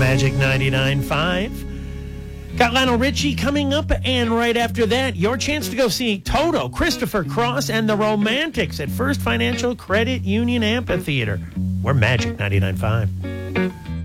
Magic 99.5. Got Lionel Richie coming up, and right after that, your chance to go see Toto, Christopher Cross, and the Romantics at First Financial Credit Union Amphitheater. We're Magic 99.5.